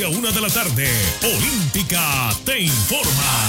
A 1 de la tarde, Olímpica te informa.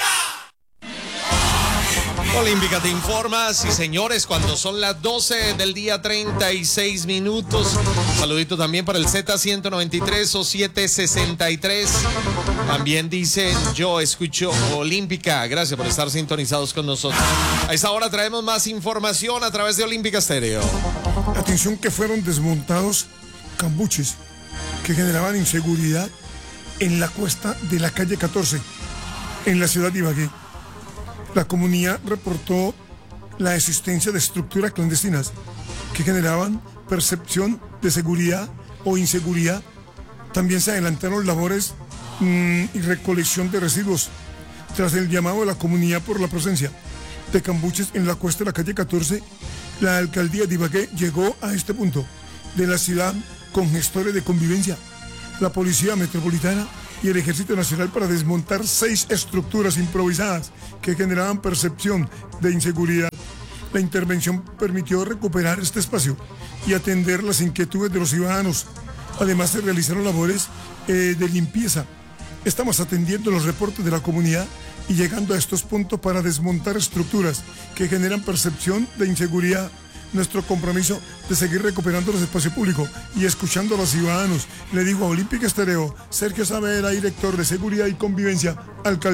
Olímpica te informa, sí señores, cuando son las 12 del día 36 minutos. Saludito también para el Z193 o 763. También dicen, yo escucho Olímpica. Gracias por estar sintonizados con nosotros. A esta hora traemos más información a través de Olímpica Estéreo. Atención que fueron desmontados cambuches que generaban inseguridad en la cuesta de la calle 14, en la ciudad de Ibagué. La comunidad reportó la existencia de estructuras clandestinas que generaban percepción de seguridad o inseguridad. También se adelantaron labores y recolección de residuos. Tras el llamado de la comunidad por la presencia de cambuches en la cuesta de la calle 14, la alcaldía de Ibagué llegó a este punto de la ciudad con gestores de convivencia, la Policía Metropolitana y el Ejército Nacional para desmontar 6 estructuras improvisadas que generaban percepción de inseguridad. La intervención permitió recuperar este espacio y atender las inquietudes de los ciudadanos. Además, se realizaron labores de limpieza. Estamos atendiendo los reportes de la comunidad y llegando a estos puntos para desmontar estructuras que generan percepción de inseguridad. Nuestro compromiso de seguir recuperando los espacios públicos y escuchando a los ciudadanos, le dijo a Olímpica Estéreo Sergio Saavedra, director de Seguridad y Convivencia, alcalde.